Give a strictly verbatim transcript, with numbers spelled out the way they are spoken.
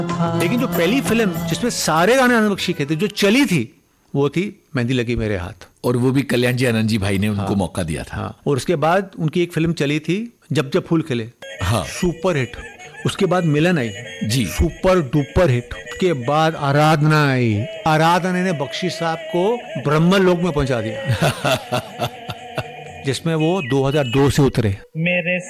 लेकिन जो पहली फिल्म जिसमें सारे गाने आनंद बख्शी के थे, जो चली थी, वो थी मेहंदी लगी मेरे हाथ, और वो भी कल्याण जी आनंद जी भाई ने उनको हाँ, मौका दिया था। हाँ, और उसके बाद उनकी एक फिल्म चली थी जब जब फूल खिले, हाँ, सुपर हिट। उसके बाद मिलन आई जी, सुपर डुपर हिट। उसके बाद आराधना आई, आराधना ने बख्शी साहब को ब्रह्मलोक में पहुंचा दिया जिसमें वो दो हज़ार दो से उतरे। मेरे